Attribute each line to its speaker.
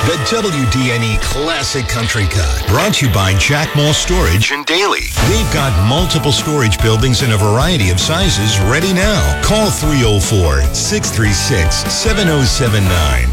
Speaker 1: The WDNE Classic Country Cut, brought to you by Jack Mall Storage and Daily. They've got multiple storage buildings in a variety of sizes ready now. Call 304-636-7079.